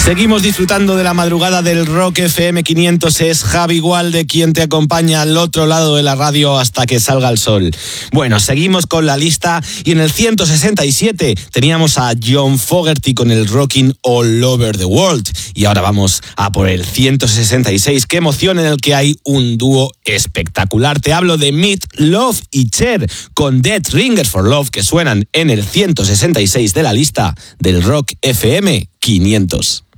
Seguimos disfrutando de la madrugada del Rock FM 500. Es Javi Gualde quien te acompaña al otro lado de la radio hasta que salga el sol. Bueno, seguimos con la lista y en el 167 teníamos a John Fogerty con el Rocking All Over the World. Y ahora vamos a por el 166. ¡Qué emoción! En el que hay un dúo espectacular. Te hablo de Meat Loaf y Cher con Dead Ringers for Love, que suenan en el 166 de la lista del Rock FM 500.